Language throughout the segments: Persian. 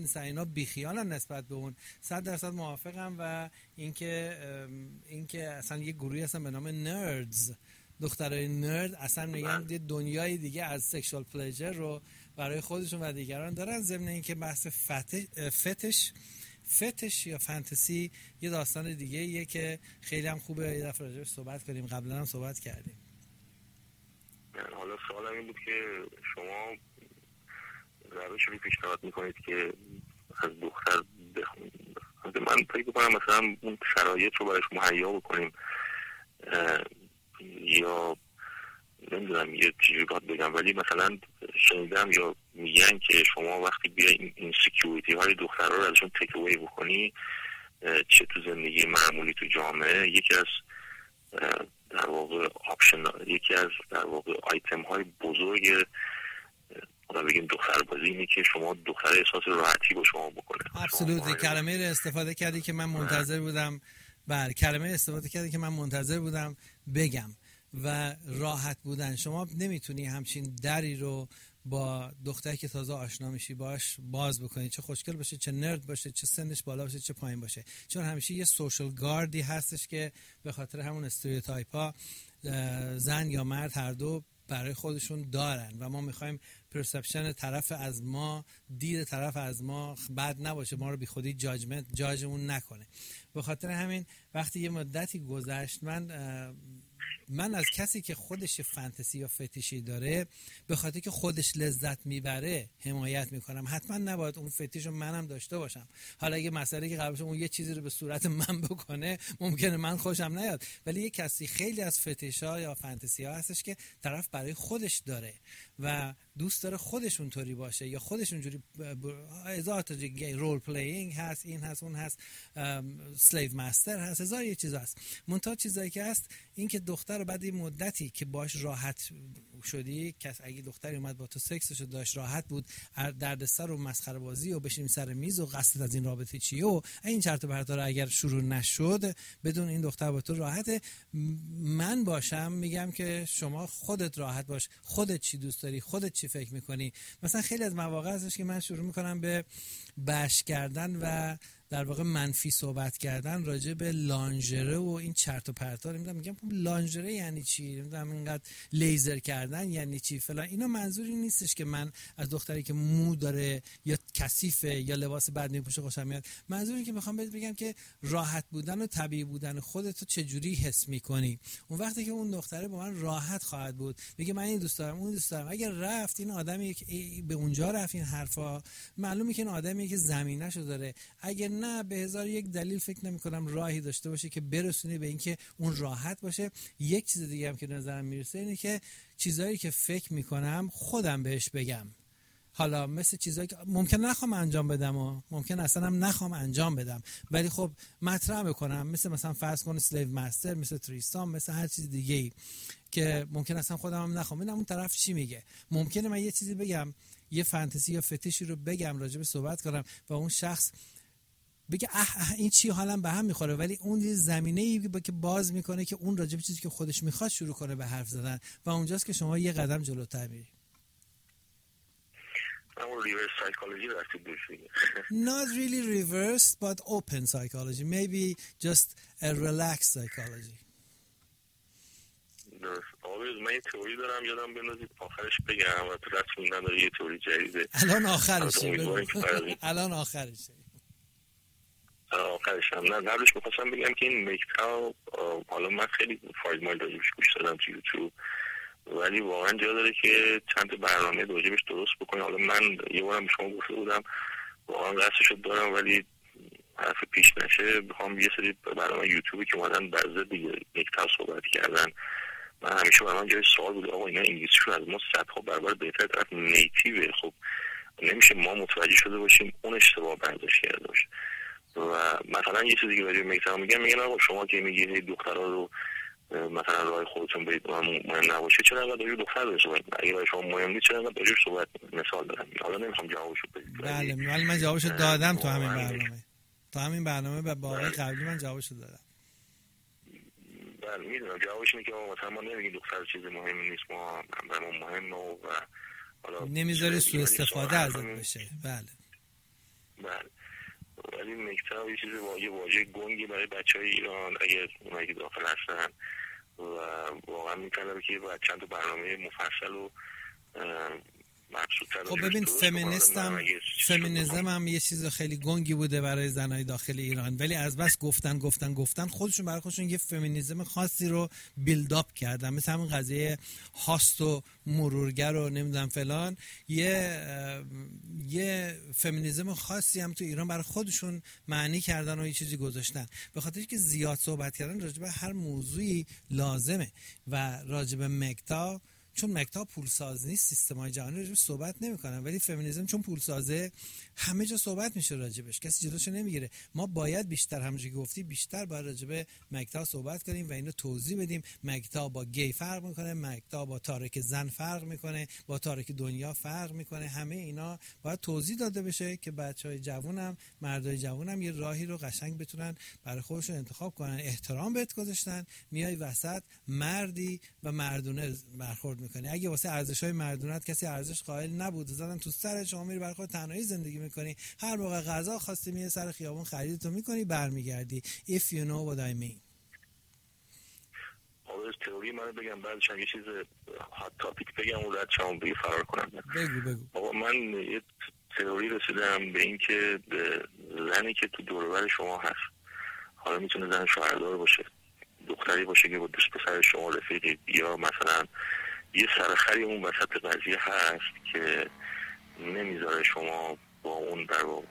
نیستن، اینا بیخیالن نسبت به اون. 100% موافقم. و اینکه اصلا یه گروهی هستن به نام نردز، دخترای نرد، اصلا میگن یه دنیای دیگه از سکشوال پلیجر رو برای خودشون و دیگران دارن. ضمن اینکه بحث فتش یا فانتزی یه داستان دیگه ایه که خیلی هم خوبه یه دفعه راجعش صحبت کنیم. قبلا هم صحبت کردیم. حالا سوالم این بود که شما روشی رو پیشنهاد میکنید که از دختر بخونید. من فکر میکنم مثلا اون شرایط رو برایش مهیا بکنیم، یا نمیدونم یه چیزی باید بگم، ولی مثلا شنیدم یا میگن که شما وقتی بیای این سکیوریتی های دخترها رو ازشون تیک اوی بکنی، چه تو زندگی معمولی تو جامعه، یکی از در واقع یکی از در واقع آیتم های بزرگ بگیم دختر بازی اینه که شما دختر احساس راحتی با شما بکنه. ابسولوتلی. کلمه رو استفاده کردی که من منتظر بودم. کلمه استفاده کردی که من منتظر بودم بگم. و راحت بودن. شما نمیتونی همچین دری رو با دختری که تازه آشنا میشی باش باز بکنی، چه خوشگل باشه، چه نرد باشه، چه سنش بالا باشه، چه پایین باشه، چون همیشه یه سوشال گاردی هستش که به خاطر همون استریوتایپ ها زن یا مرد هر دو برای خودشون دارن و ما میخوایم پرسپشن طرف از ما، دید طرف از ما بد نباشه، ما رو بی خودی جاجمون نکنه. به خاطر همین وقتی یه مدتی گذشت من از کسی که خودش فانتزی یا فتیشی داره به خاطر که خودش لذت میبره حمایت میکنم. حتما نباید اون فتیش رو منم داشته باشم. حالا اگه مسئله که قراره اون یه چیزی رو به صورت من بکنه ممکنه من خوشم نیاد، ولی یه کسی خیلی از فتیش‌ها یا فانتزی ها هستش که طرف برای خودش داره و دوست داره خودش اونطوری باشه یا خودش اونجوری هزار تا رول پلیینگ هست، این هست اون هست، سلیو مستر هست، هزار یه چیز هست. منتها چیزایی که هست این که دختر بعد این مدتی که باش راحت شدی، کس اگه دختری اومد با تو سکسشو داشت راحت بود، دردسر و مسخره بازی و بشینیم سر میز و قصد از این رابطه چیه و این چرت و پرتا رو اگر شروع نشد بدون این دختر با تو راحته، من باشم میگم که شما خودت راحت باش، خودت چی دوست داری، خودت چی فکر میکنی. مثلا خیلی از مواقع هستش که من شروع میکنم به بش کردن و در واقع منفی صحبت کردن راجع به لانژره و این چرت و پرتا. میگم لانژره یعنی چی، نمیدونم اینقدر لیزر کردن یعنی چی فلان. اینا منظوری نیستش که من از دختری که مو داره یا کثیفه یا لباس بد میپوشه خوشم میاد. منظوری که میخوام بهت بگم که راحت بودن و طبیعی بودن خودت رو چجوری حس میکنی. اون وقتی که اون دختره با من راحت خواهد بود، میگه من این دوست دارم اون دوست دارم، اگر رفت این آدمی که به اونجا رفت این حرفا، معلومه که این آدمی که زمینه‌شو داره. اگر نه به هزار یک دلیل فکر نمی‌کنم راهی داشته باشه که برسونه به اینکه اون راحت باشه. یک چیز دیگه هم که نظرم میرسه اینه که چیزایی که فکر می‌کنم خودم بهش بگم. حالا مثل چیزایی که ممکن نخوام انجام بدم و ممکن اصلا هم نخوام انجام بدم، ولی خب مطرح بکنم، مثلا فرض کن سلیو مستر، مثل تریستان، مثل هر چیز دیگه‌ای که ممکن اصلا خودم هم نخوام ببینم اون طرف چی میگه. ممکنه من یه چیزی بگم، یه فانتزی یا فتیشی رو بگم، راجع به صحبت کنم و اون شخص بگه این چی حالم به هم میخوره، ولی اون یه زمینه‌ای که باز میکنه که اون راجع به چیزی که خودش میخواد شروع کنه به حرف زدن و اونجاست که شما یه قدم جلوتر میری. Not really reverse but open psychology, maybe just a relaxed psychology. من یه تئوری دارم یادم بندازید آخرش بگم و تو رسم نداره یه تئوری جدیده. الان آخرشه هم نه قبلش میخواستم بگم که این میکتاو، حالا من خیلی فاید مایل راجبش گوش دادم تو یوتیوب، ولی واقعا جا داره که چند تا برنامه راجبش درست بکنی. حالا من یه بارم به شما گفته بودم واقعا قصدشو دارم ولی حرف پیش نشه، میخوام یه سری برنامه یوتیوبی که اومدن بعضی دیگه میکتاو صحبت کردن. من همیشه برام جای سوال بود آقا اینا انگلیسیشون از ما صدها برابر بهتره، طرف نیتیوه، خب نمیشه ما متوجه شده باشیم اون اشتباه برداشت کرده باشه. و مثلا یه چیزی که برای میگم میگن آقا شما که میگی دخترها رو مثلا راه خودتون برید مهم نباشه، چرا انقدر راجع دختر رو صحبت می‌کنید؟ اگه برای شما مهم نیست چرا انقدر راجع صحبت مثال دارم. حالا نمیخوام جوابشو بدم. بله ولی من جوابشو دادم تو همین برنامه با آقای قبلی من جوابشو دادم. بله میدونم جوابش اینه که مثلا ما نمیگیم دختر چیز مهمی نیست، ما برامون مهمه و حالا نمیذاری سوء استفاده ازت بشه. بله ببین مکتا یه چیز واژه گنگی برای بچهای ایران اگر اونایی که داخل هستن و واقعا می‌طلبه که باید چند تا برنامه مفصل و خب ببین فمینیسم هم یه چیز خیلی گنگی بوده برای زنای داخل ایران، ولی از بس گفتن خودشون برای خودشون یه فمینیسم خاصی رو بیلداپ کردن، مثل همون قضیه هاست و مرورگر و نمیدونم فلان. یه فمینیسم خاصی هم تو ایران برای خودشون معنی کردن و یه چیزی گذاشتن، به خاطر که زیاد صحبت کردن راجع به هر موضوعی لازمه و راجع به مکتا، چون مکتا پولساز نیست، سیستم‌های جهانی راجبش صحبت نمی‌کنن، ولی فمینیسم چون پولسازه همه جا صحبت میشه راجبش، کسی جلوشو نمیگیره. ما باید بیشتر، همونجوری که گفتی، بیشتر باید راجب مکتا صحبت کنیم و اینو توضیح بدیم. مکتا با گی فرق میکنه، مکتا با تارک زن فرق میکنه، با تارک دنیا فرق میکنه. همه اینا باید توضیح داده بشه که بچهای جوونم، مردای جوونم یه راهی رو قشنگ بتونن برای خودشون انتخاب کنن. احترام بهت گذاشتن، میای وسط مردی و مردونه برخورد میکنی. اگه واسه ارزش‌های مردونت کسی ارزش قائل نبود، زدن تو سرت، شما میری برای خودت تنهایی زندگی میکنی، هر موقع غذا خواستی میای سر خیابون خریدتو میکنی، برمیگردی. if you know what I mean. از تئوری من بگم، بعدش یه چیز هات تاپیک بگم و بعد شما بگی فرار کنم. بگو. آقا من یه تئوری رسیدم به این که زنی که تو دور و بر شما هست، حالا میتونه زن شوهردار باشه، دختری باشه که با دوست پسر شما رفیقی، یا مثلا یه سرخری اون وسط قضیه هست که نمیذاره شما با اون در واقع.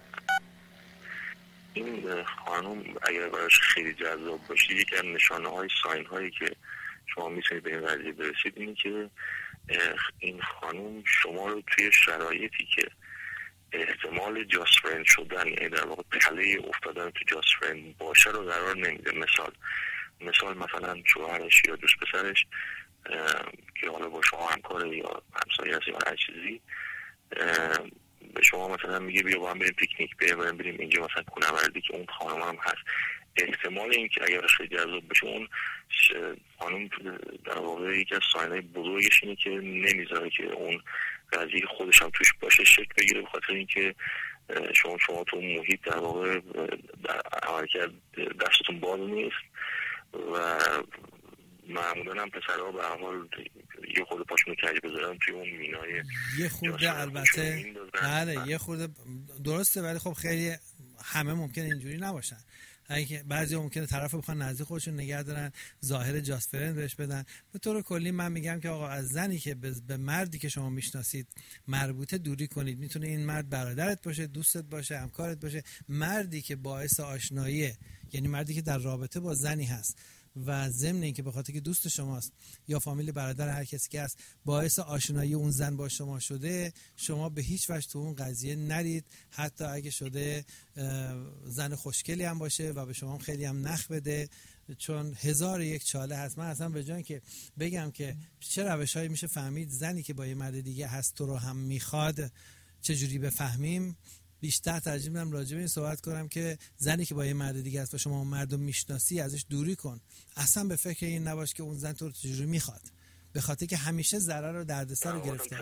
این خانم اگر براش خیلی جذاب باشه، یکی از نشانه های ساین هایی که شما میتونید به این قضیه برسید اینه که این خانم شما رو توی شرایطی که احتمال جاست فرند شدن، یعنی در واقع تله افتادن تو جاست فرند باشه رو قرار نمیده. مثلا شوهرش یا دوست پسرش که حالا با شما همکاره یا همسایه هست یا هر چیزی، به شما مثلا میگه بیا با هم بریم پیکنیک، بریم اینجا مثلا کوهنوردی که اون خانم هم هست. احتمال این که اگر خیلی جذاب بشه اون خانم در واقع یکی از ساینای بزرگش اینه که نمیذاره که اون قضیه خودش هم توش باشه شکل بگیره، به خاطر اینکه شما تو محیط در واقع عملکرد دستتون باز نیست و معمولا هم پسرها به حال یه خورده پاشون کج بذارن توی اون مینای یه خورده، البته بله یه خورده درسته، ولی خب خیلی همه ممکنه اینجوری نباشن. بعضی ممکنه طرف بخوان نزدیک خودشون نگه دارن، ظاهر جاست فرند بهش بدن. به طور کلی من میگم که آقا از زنی که به مردی که شما میشناسید مربوطه دوری کنید. میتونه این مرد برادرت باشه، دوستت باشه، همکارت باشه. مردی که باعث آشناییه، یعنی مردی که در رابطه با زنی هست و ضمن اینکه به خاطر که دوست شماست یا فامیل برادر هر کسی که هست باعث آشنایی اون زن با شما شده، شما به هیچ وجه تو اون قضیه نرید، حتی اگه شده زن خوشگلی هم باشه و به شما خیلی هم نخ بده، چون 1001 چاله هست. من اصلا به جای که بگم که چه روش‌هایی میشه فهمید زنی که با یه مرد دیگه هست تو رو هم میخواد چجوری بفهمیم، بیشتر ترجیح میدم راجع به این صحبت کنم که زنی که با یه مرد دیگه است و شما اون مرد رو میشناسی ازش دوری کن. اصلا به فکر این نباش که اون زن تو رو چجوری میخواد، به خاطر که همیشه ضرر و دردسر رو گرفته.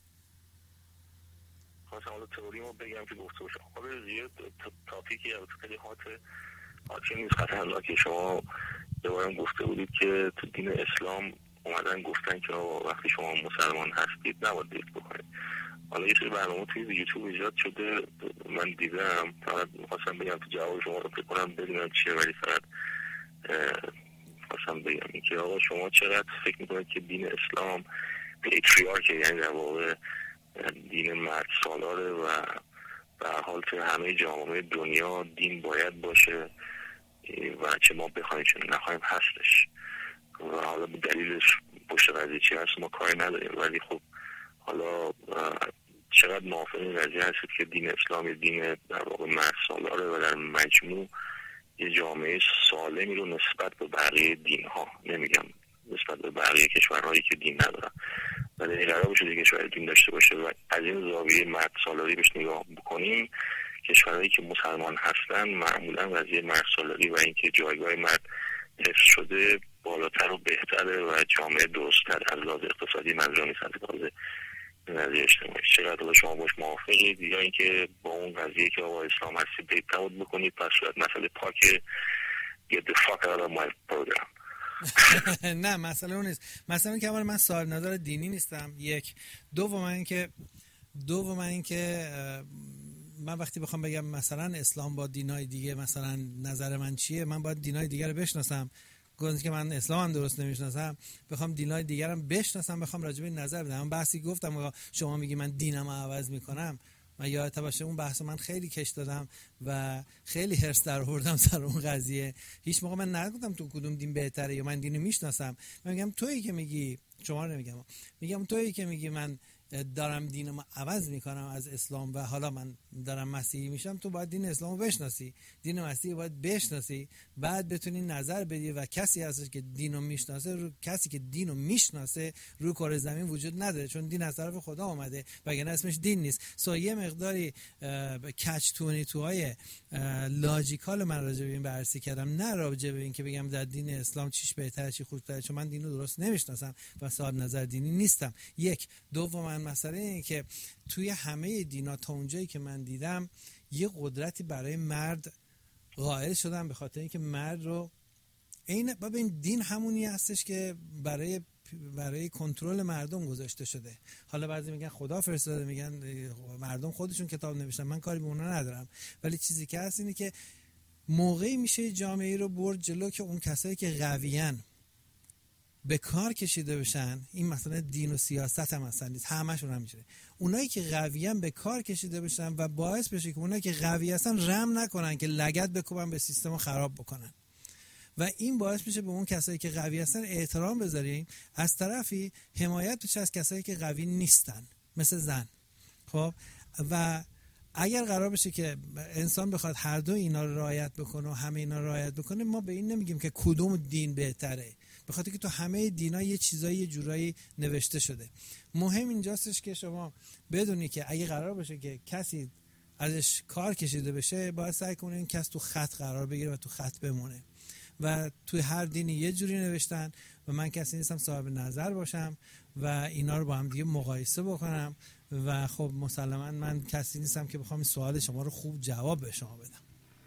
خواستم حالا تئوریمو بگم که گفته باشم. حالا زیاد تاپیکی البته خیلی حاکی نیست، خطرناکه. شما یه بارم گفته بودید که تو دین اسلام اومدن گفتن که وقتی شما مسلمان هستید نباید دیت بکنید. حالا یه سری برنامه توی یوتیوب ایجاد شده، من دیدم، فقط می‌خواستم بگم تو جواب شما رو فکر کنم بدونم چیه، ولی فقط خواستم بگم که آقا شما چقدر فکر میکنید که دین اسلام پیتریارکه، یعنی در واقع دین مرد سالاره و به هر حال توی همه جامعه دنیا دین باید باشه و چه ما بخوایم چه نخوایم هستش و حالا به دلیلش پشت قضیه چی هست ما کاری نداریم، ولی خب حالا چقدر موافق این قضیه هستید که دین اسلام یه دین در واقع مرد سالاره و در مجموع یه جامعه سالمی رو نسبت به بقیه دین ها، نمیگم نسبت به بقیه کشورهایی که دین ندارن، ولی قرار باشه دیگه کشور دین داشته باشه و از این زاویه مرد سالاری بهش نگاه بکنیم، کشورهایی که مسلمان هستن معمولا قضیه مرد سالاری و اینکه جایگاه مرد حفظ شده بالاتر و بهتره و جامعه درست‌تر از لحاظ اقتصادی، منظورم نیست از لحاظ قضیه اجتماعی، چقدر شما باش موافقید یا اینکه با اون قضیه که آقا اسلام هستی دیت نبود بکنید پس شاید مسئله پاک get the fuck out of my program. نه مسئله اون نیست. مثلا که من صاحب نظر دینی نیستم، یک. دوم اینکه من وقتی بخوام بگم مثلا اسلام با دینای دیگه مثلا نظر من چیه، من باید دینای دیگه رو بشناسم. گفتم که من اسلام هم درست نمیشناسم، بخوام دینای دیگرم بشناسم، بخوام راجع به نظر بدم. من بحثی گفتم شما میگی من دینمو عوض میکنم، من یادت باشه اون بحث من خیلی کش دادم و خیلی هرس در آوردم سر اون قضیه. هیچ موقع من نگفتم تو کدوم دین بهتره یا من دینو میشناسم. من میگم تویی که میگی، شما رو نمیگم، میگم تویی که میگی من دارم دینمو عوض میکنم از اسلام و حالا من دارم مسیحی میشم، تو باید دین اسلامو بشناسی، دین مسیحی باید بشناسی، بعد بتونی نظر بدی. و کسی هستش که دینو میشناسه، کسی که دینو میشناسه رو کره زمین وجود نداره، چون دین از طرف خدا اومده وگرنه اسمش دین نیست. یه مقداری کچ 22 های لاجیکال من راجع به این بررسی کردم، نه راجع به این که بگم در دین اسلام چیش بهتره چی خوبتره، چون من دینو درست نمیشناسم و صاحب نظر دینی نیستم. یک. دوم مسئله اینه که توی همه دینا تا اونجایی که من دیدم یه قدرتی برای مرد قائل شدن، به خاطر اینکه مرد رو ببین دین همونی هستش که برای کنترل مردم گذاشته شده. حالا بعضی میگن خدا فرستاده، میگن مردم خودشون کتاب نوشتن، من کاری به اونا ندارم، ولی چیزی که هست اینه که موقعی میشه جامعه رو برد جلو که اون کسایی که قویان به کار کشیده بشن. این مثلا دین و سیاست هم مثلا نیست، همشون هم میشه. اونایی که قویان به کار کشیده بشن و باعث بشه که اونایی که قوی هستن رحم نکنن که لگد بکوبن به سیستم رو خراب بکنن، و این باعث میشه به اون کسایی که قوی هستن احترام بذاریم، از طرفی حمایت بشه از کسایی که قوی نیستن مثل زن. خب و اگر قرار بشه که انسان بخواد هر دو اینا رو رعایت بکنه و همه اینا رو رعایت بکنه، ما به این نمیگیم که کدوم دین بهتره، به خاطر که تو همه دینا یه چیزایی یه جورایی نوشته شده. مهم اینجاستش که شما بدونی که اگه قرار باشه که کسی ازش کار کشیده بشه، باید سعی کنه این کس تو خط قرار بگیره و تو خط بمونه. و توی هر دینی یه جوری نوشتن و من کسی نیستم صاحب نظر باشم و اینا رو با هم دیگه مقایسه بکنم و خب مسلماً من کسی نیستم که بخوام این سوال شما رو خوب جواب به شما بدم.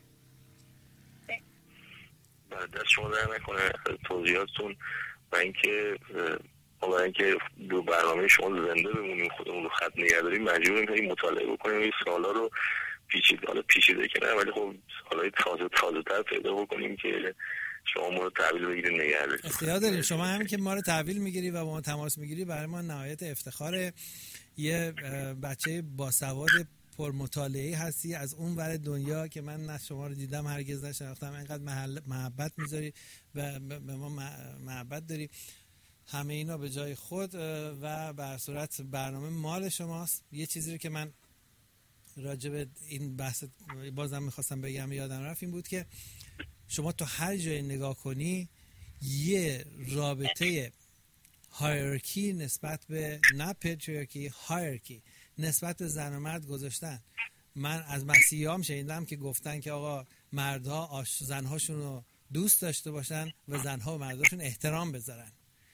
دست شما در نکنه توضیحاتتون و اینکه دو برنامه شما زنده بمونیم، خودمون رو خط نگه داریم، مجبوریم که مطالعه بکنیم این سوالا رو پیچیده که نه، ولی خب حالا تازه تر پیدا بکنیم که شما ما رو تحویل بگیرید نگه دارید. اختیار داریم. شما هم که ما رو تحویل میگیری و با ما تماس میگیری برای ما نهایت افتخاره. یه بچه باسواد پرمطالعه‌ای هستی از اون ور دنیا که من نه شما رو دیدم هرگز نشناختم، اینقدر محبت میذاری و به ما محبت داری. همه اینا به جای خود و به صورت برنامه مال شماست. یه چیزی رو که من راجع به این بحث بازم میخواستم بگم یادم رفت، این بود که شما تو هر جای نگاه کنی یه رابطه هایرارکی نسبت به نه پتریارکی، هایرارکی نسبت به زن و مرد گذاشتن. من از مسیحیام شنیدم که گفتن که آقا مردها زنهاشون رو دوست داشته باشن و زنها و مرداشون احترام بذارن.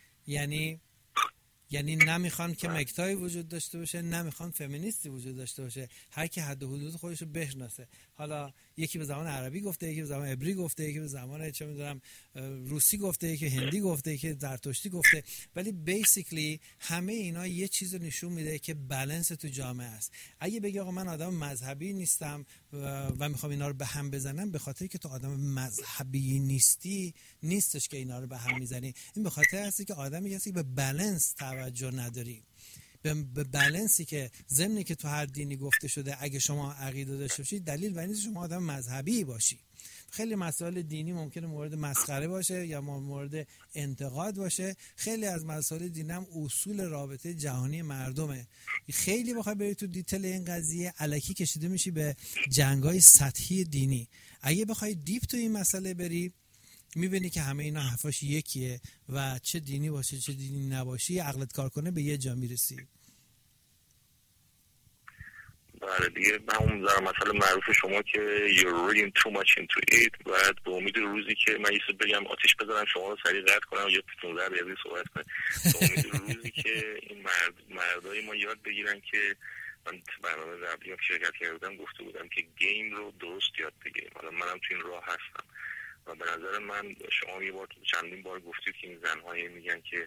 یعنی نمیخوان که مکتایی وجود داشته باشه، نمیخوان فمینیستی وجود داشته باشه، هر کی حد و حدود خودش رو بشناسه. حالا یکی به زبان عربی گفته، یکی به زبان عبری گفته، یکی به زبان چه میدونم روسی گفته، یکی هندی گفته، یکی زرتشتی گفته، ولی بیسیکلی همه اینا یه چیز نشون میده که بالانس تو جامعه است. اگه بگی آقا من آدم مذهبی نیستم و میخوام اینا رو به هم بزنم، به خاطر که تو آدم مذهبی نیستش که اینا رو به هم میزنی. این به خاطر هستی که آدمی هستی به بالانس توجه نداری، به بالانسی که ضمنی که تو هر دینی گفته شده اگه شما عقیده داشته باشی دلیل بر اینه شما آدم مذهبی باشی. خیلی مسائل دینی ممکنه مورد مسخره باشه یا مورد انتقاد باشه، خیلی از مسائل دینی هم اصول رابطه جهانی مردمه. خیلی بخوای بری تو دیتیل این قضیه الکی کشیده میشی به جنگای سطحی دینی. اگه بخوای دیپ تو این مسئله بری میبینی که همه اینا حرفاش یکیه و چه دینی باشه چه دینی نباشی عقلت کار کنه به یه جا میرسی. بله دیگه همون مثلا معروف شما که you're reading too much into it. بعد به امید روزی که من یه بگم آتیش بزنم شما رو سریع قطع کنم یا 15 دقیقه صحبت کنم، به امید روزی که این مردای ما یاد بگیرن که من برنامه قبلی هم شرکت کردم گفته بودم که گیم رو درست یاد بگیریم. حالا منم تو این راه هستم و به نظر من شما یه بار چندین بار گفتید که این زن‌های میگن که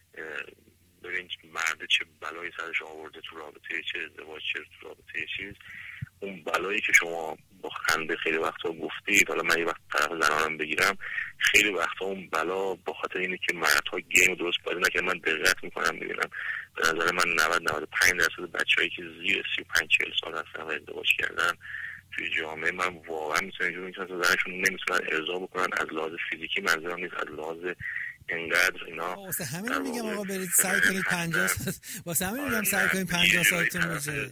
ببین مرد چه بلایی سرش آورده تو رابطه، چه ازدواج، چه تو رابطه چیز. اون بلایی که شما با خنده خیلی وقتا گفتید، حالا من یه وقت طرف زنانم بگیرم، خیلی وقتا اون بلا با خاطر اینه که مردها گیم درست بازی نکردن. من دقت میکنم میبینم به نظر من 90-95% بچه‌هایی که زیر 35-40 سال هستن و ازدواج کردن توی جامعه، من واقعا میتونم اینجوری که زنشون نمیتونن ارضا بکنن، از لحاظ فیزیکی منظورم نیست، از لحاظ انقدر اینا. واسه همین میگم آقا برید سعی کنید 50 واسه همین میگم سعی کنید 50 سالتون بشه.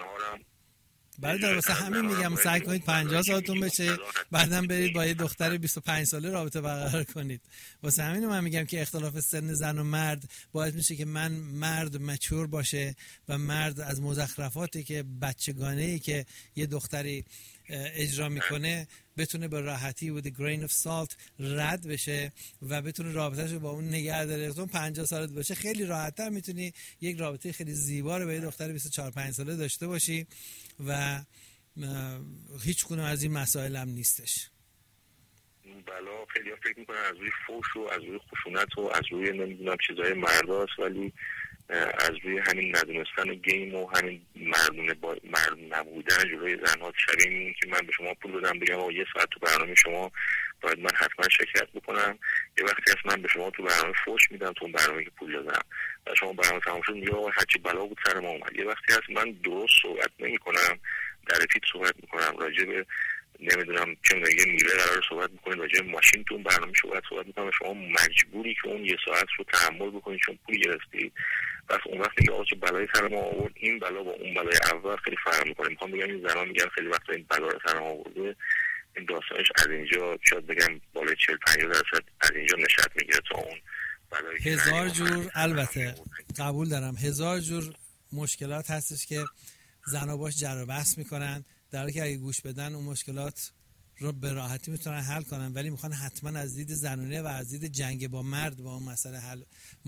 بله واسه همین میگم سعی کنید 50 سالتون بشه بعدم برید با یه دختر 25 ساله رابطه برقرار کنید. واسه همین من میگم که اختلاف سن زن و مرد باعث میشه که مرد مچور باشه و مرد از مزخرفاتی که بچگانه‌ای که یه دختری اجرا میکنه بتونه به راحتی with a grain of salt رد بشه و بتونه رابطه‌اش رو با اون نگه داره. تو 50 سالت باشه خیلی راحت‌تر میتونی یک رابطه خیلی زیبا رو با یه دختر 24-5 ساله داشته باشی و هیچ کدوم از این مسائل هم نیستش. بلا خیلی فکر میکنن از روی فوش و از روی خشونت و از روی نمیدونم چیزای مرداست، ولی از روی همین ندونستن گیم و همین مرد نبودن جلوی زنها شبیه این که من به شما پول بدم بگم یه ساعت تو برنامه شما باید من حتما شرکت بکنم، یه وقتی هست من به شما تو برنامه فوش میدم تو اون برنامه که پول دادم و شما برنامه تمام شد میگه هرچی بلا بود سر ما اومد. یه وقتی هست من درست صحبت نمیکنم، در پیت صحبت میکنم، راجع به نمیدونم چه یه میوه قرار صحبت میکنید، راجع به ماشین تو اون برنامه صحبت میکنم، شما مجبوری که اون یه ساعت رو تحمل بکنید چون پول گرفتید. پس اون وقت میگه آقا چه بلایی سر ما آورد، این بلا با اون بلای اول خیلی فرق میکنه. میخوام بگم این زنان میگن خیلی وقتا این بلا رو سر ما آورده، این داستانش از اینجا شاید بگم بالای 40-50% از اینجا نشأت میگیره تا اون بلایی. هزار جور البته قبول دارم، هزار جور مشکلات هستش که زنا باش جر و بحث میکنن، در حالی که اگه گوش بدن اون مشکلات رو به راحتی میتونن حل کنن، ولی میخوان حتما از دید زنانه و از دید جنگ با مرد با اون مسئله حل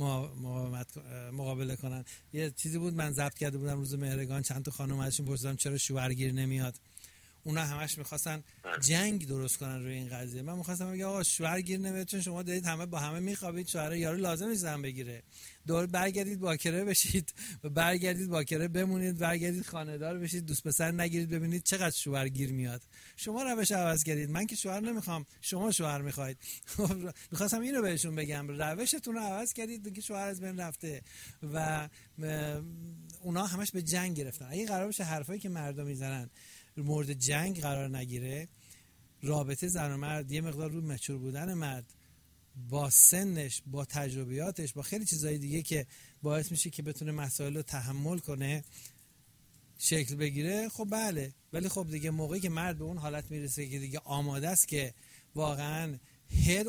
مقابله کنن. یه چیزی بود من ضبط کرده بودم روز مهرگان، چند تا خانم ازشون پرسیدم چرا شوهرگیر نمیاد، اونا همش میخواستن جنگ درست کنن روی این قضیه. من میخواستم بگم آقا شوهرگیر نمیاد چون شما دارید همه با همه میخوابید، شوهر یارو لازم نیست زن بگیره، دور برگردید باکره بشید و برگردید باکره بمونید، برگردید خانه‌دار بشید، دوست پسر نگیرید، ببینید چقدر شوهرگیر میاد. شما روش عوض کردید، من که شوهر نمیخوام شما شوهر میخواید. میخواستم اینو بهشون بگم روشتون رو عوض کردید که شوهر از بین رفته و اونا همش به جنگ گرفتن. اگه قرار باشه حرفایی که مردم میزنن مورد جنگ قرار نگیره، رابطه زن و مرد یه مقدار رو مچور بودن مرد با سنش، با تجربیاتش، با خیلی چیزای دیگه که باعث میشه که بتونه مسائل رو تحمل کنه شکل بگیره، خب بله. ولی خب دیگه موقعی که مرد به اون حالت میرسه که دیگه آماده است که واقعا head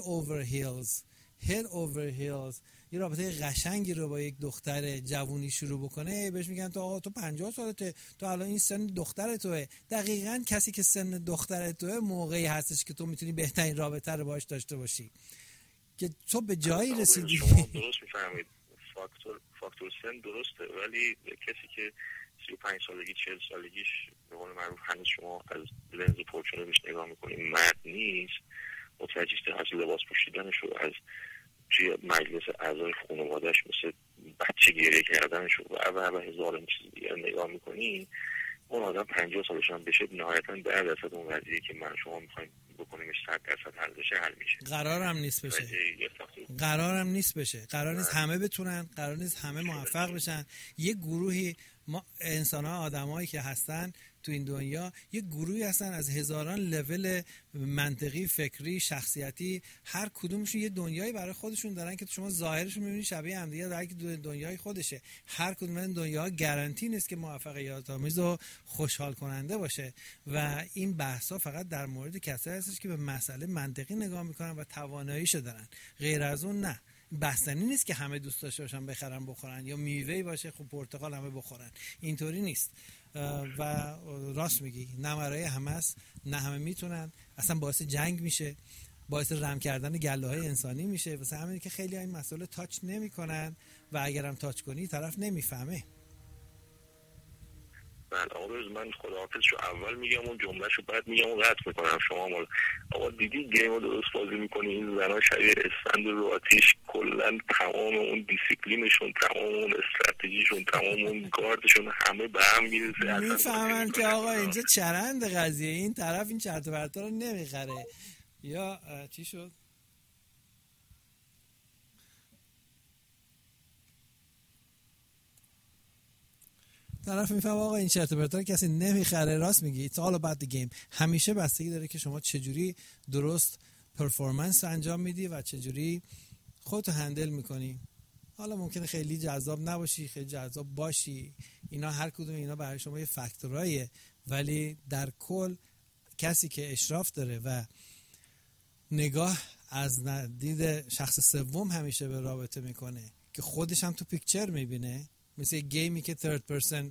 over heels یه رابطه قشنگی رو با یک دختر جوونی شروع بکنه، بهش میگن تو 50 سالته، تو الان این سن دختر توئه. دقیقاً کسی که سن دختر توئه موقعی هستش که تو میتونی بهترین رابطه رو باهاش داشته باشی که تو به جایی رسیدی. شما درست میفهمید، فاکتور سن درسته، ولی کسی که 35 سالگی 40 سالگیش به قول معروف هنوز شما از لنز پرچونه بهش نگاه میکنید مرد نیست، متوجه است از لباس پوشیدنش رو، از توی مجلس اعضای خانواده‌اش مثل بچه گریه کردنش و هزار چیز دیگه نگاه میکنی، اون آدم 50 سالش هم بشه نهایتاً 10% اون قضیه که من شما میخوایم بکنیمش 100% حل بشه حل میشه. قرارم نیست بشه. قرار نیست همه بتونن، قرار نیست همه موفق بشن. یه گروهی ما انسان‌ها، آدمایی که هستن تو این دنیا، یه گروهی هستن از هزاران لول منطقی، فکری، شخصیتی، هر کدومشون یه دنیایی برای خودشون دارن که شما ظاهرشون می‌بینید شبیه هم دیگه، در حالی که دنیای خودشه. هر کدوم از این دنیاها گارانتی نیست که موفقیت آمیز و خوشحال کننده باشه و این بحثا فقط در مورد کسایی هستش که به مسئله منطقی نگاه میکنن و تواناییشو دارن. غیر از اون نه. بستنی نیست که همه دوست داشته باشن بخرن بخورن، یا میوه‌ای باشه خب پرتقال همه بخورن، اینطوری نیست. و راست میگی، نمرای همه است، نه همه میتونن، اصلا باعث جنگ میشه، باعث رم کردن گله‌های انسانی میشه. واسه همینه که خیلی این مسئله تاچ نمیکنن و اگرم تاچ کنی طرف نمیفهمه. بله آقا من خداحافظشو اول میگم، اون جملهشو بعد میگم و قطع میکنم. شما مال آقا دیدی گیم رو درست بازی میکنی، این زنها شبیه اسفند رو آتیش، کلا تمام اون دیسیپلینشون، تمام اون استراتژیشون، تمام اون گاردشون همه به هم میرسه. میفهمن که آقا اینجا چرند قضیه، این طرف این چرت و پرتا رو نمیخره یا چی شد. طرف میفهم آقا این چرت و پرتا رو کسی نمیخره. راست میگی، it's all about the game. همیشه بستگی داره که شما چجوری درست پرفورمنس انجام میدی و چجوری خودتو هندل میکنی. حالا ممکنه خیلی جذاب نباشی، خیلی جذاب باشی، اینا هر کدوم اینا برای شما یه فاکتورایه، ولی در کل کسی که اشراف داره و نگاه از دید شخص سوم همیشه به رابطه میکنه که خودش هم تو پیکچر میبینه، مثل یه گیمی که third person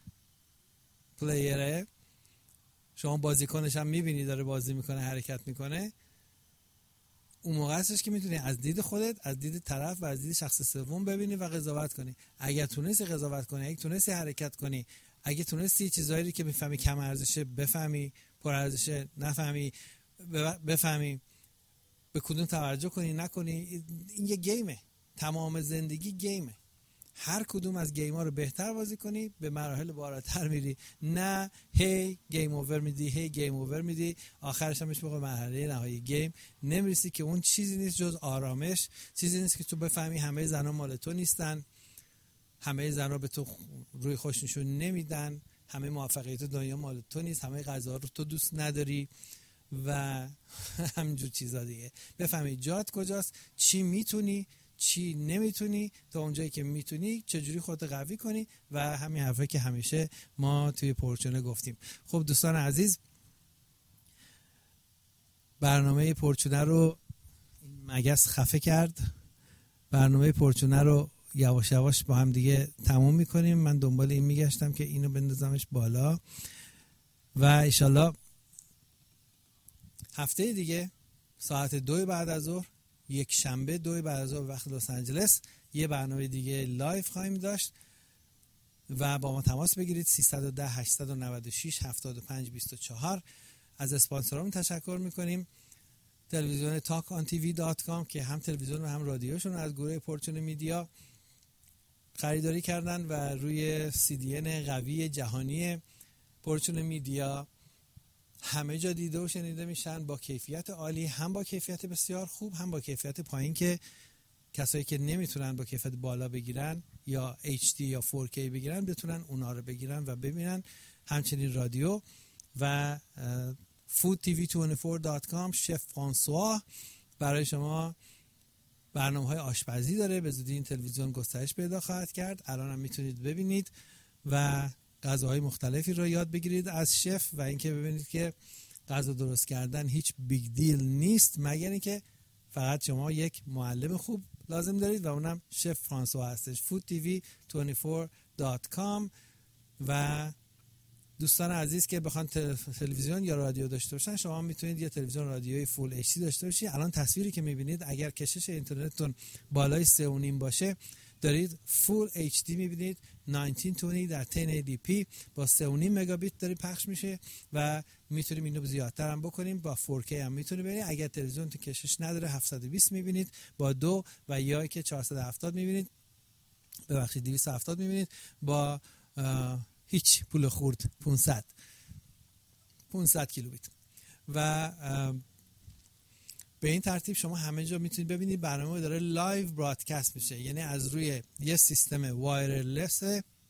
پلیره، شما بازیکنش هم میبینی داره بازی میکنه، حرکت میکنه، اون موقع هستش که میتونی از دید خودت، از دید طرف و از دید شخص سوم ببینی و قضاوت کنی. اگه تونستی قضاوت کنی، اگه تونستی حرکت کنی، اگه تونستی چیزایی که میفهمی کم ارزشه بفهمی، پر ارزشه نفهمی، بفهمی به کدوم توجه کنی نکنی، این یه گیمه. تمام زندگی گیمه. هر کدوم از گیم‌ها رو بهتر بازی کنی به مراحل بالاتر میری، نه هی گیم اوور میدی، هی گیم اوور میدی، آخرش هم میشه به مرحله نهایی گیم نمیرسی که اون چیزی نیست جز آرامش. چیزی نیست که تو بفهمی همه زنا مال تو نیستن، همه زنا به تو روی خوش نشون نمیدن، همه موفقیت دنیا مال تو نیست، همه غذا رو تو دوست نداری و همینجور چیزا دیگه. بفهمی جات کجاست، چی میتونی چی نمیتونی، تا اونجایی که میتونی چجوری خودت قوی کنی و همین حرفایی که همیشه ما توی پرچونه گفتیم. خب دوستان عزیز، برنامه پرچونه رو مگس خفه کرد، برنامه پرچونه رو یواش یواش با هم دیگه تموم میکنیم. من دنبال این میگشتم که اینو بندازمش بالا و انشالله هفته دیگه ساعت 2 بعد از ظهر، یک شنبه 2 بعد از ظهر وقت لس آنجلس، یه برنامه دیگه لایو خواهیم داشت و با ما تماس بگیرید 310 896 75 24. از اسپانسرامون تشکر میکنیم، تلویزیون talkontv.com که هم تلویزیون و هم رادیوشون از گروه پرچونه میدیا خریداری کردن و روی CDN قوی جهانی پرچونه میدیا همه جا دیده و شنیده میشن، با کیفیت عالی، هم با کیفیت بسیار خوب، هم با کیفیت پایین که کسایی که نمیتونن با کیفیت بالا بگیرن یا HD یا 4K بگیرن بتونن اونا رو بگیرن و ببینن. همچنین رادیو و foodtv24.com شف فرانسوا برای شما برنامه‌های آشپزی داره. به زودی این تلویزیون گسترش پیدا خواهد کرد، الان هم میتونید ببینید و غذاهای مختلفی رو یاد بگیرید از شف و اینکه ببینید که غذا درست کردن هیچ بیگ دیل نیست مگر اینکه فقط شما یک معلم خوب لازم دارید و اونم شف فرانسوا هستش. foodtv24.com. و دوستان عزیز که بخوان تلویزیون یا رادیو داشته باشن، شما میتونید یه تلویزیون رادیوی فول HD داشته باشید. الان تصویری که میبینید اگر کشش اینترنتتون بالای 3.5 باشه دارید فول HD میبینید، 1920 در 1080p با 3.5 مگابیت داره پخش میشه و میتونیم اینو زیادتر هم بکنیم، با 4K هم میتونید ببینید. اگر تلویزیون تو کشش نداره 720 میبینید با 2 و یا که 470 میبینید، ببخشید 270 میبینید با هیچ پول خورد 500 کیلوبیت و به این ترتیب شما همه جا میتونید ببینید. برنامه داره لایو برادکست میشه، یعنی از روی یه سیستم وایرلس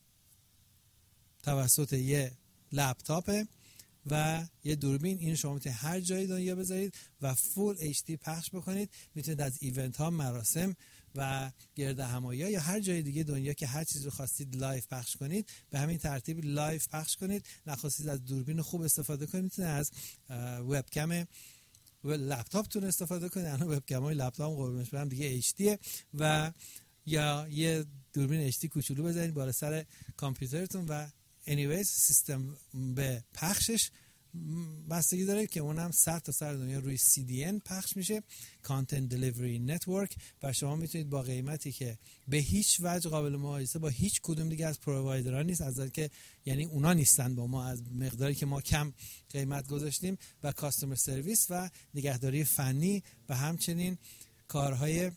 توسط یه لپتاپ و یه دوربین. این شما میتونید هر جای دنیا بذارید و فول HD پخش بکنید. میتونید از ایونت ها، مراسم و گرد همایی یا هر جای دیگه دنیا که هر چیز رو خواستید لایو پخش کنید به همین ترتیب لایو پخش کنید. نخواستید از دوربین خوب استفاده کنید، میتونید از وبکم لپتاپتون استفاده کنید. الان وبکم‌های لپتاپ قربونش برم دیگه HD و یا یه دوربین HD کوچولو بزنید بالا سر کامپیوترتون و anyways سیستم به پخشش بستگی داره که اونم سر تا سر دنیا روی CDN پخش میشه، Content Delivery Network، و شما میتونید با قیمتی که به هیچ وجه قابل مقایسه با هیچ کدوم دیگه از پرووایدرها نیست، از اینکه یعنی اونا نیستن با ما از مقداری که ما کم قیمت گذاشتیم، و کاستمر سرویس و نگهداری فنی و همچنین کارهای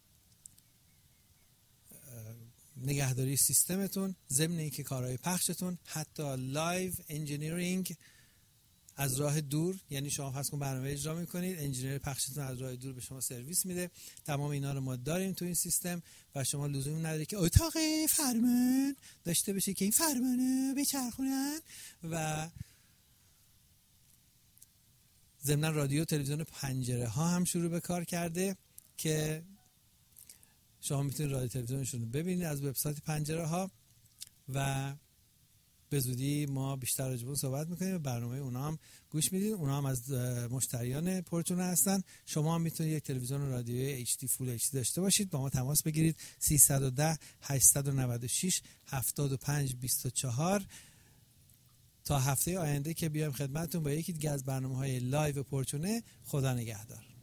نگهداری سیستمتون، ضمن اینکه کارهای پخشتون، حتی لایو انجینیرینگ از راه دور، یعنی شما فرض کن برنامه اجرا میکنید، انجینیر پخشتون از راه دور به شما سرویس میده. تمام اینا رو ما داریم تو این سیستم و شما لزومی نداره که اتاق فرمان داشته باشه که این فرمانه بچرخونن. و ضمن رادیو، تلویزیون، پنجره ها هم شروع به کار کرده که شما میتونید رادیو تلویزیونشون رو ببینید از وبسایت پنجره ها و به زودی ما بیشتر راجع به اون صحبت میکنیم و برنامه اونا هم گوش میدید. اونا هم از مشتریان پورتون هستن. شما هم میتونید یک تلویزیون و رادیوی HD فول HD داشته باشید. با ما تماس بگیرید 310 896 75 24 تا هفته آینده که بیایم خدمتتون با یکی دیگه از برنامه‌های لایو پورتونه. خدا نگهدار.